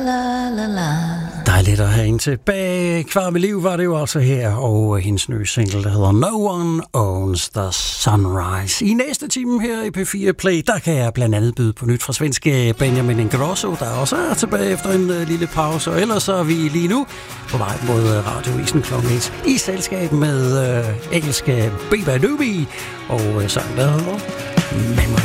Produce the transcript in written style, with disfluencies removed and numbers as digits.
Dejligt at have en tilbage. Kvar med liv var det jo altså her, og hendes nye single, der hedder No One Owns the Sunrise. I næste time her i P4 Play, der kan jeg blandt andet byde på nyt fra svenske Benjamin Ingrosso, der også er tilbage efter en lille pause. Og ellers så er vi lige nu på vej mod Radioavisen kl. 1 i selskab med engelske Beba Doobie og sang, der hedder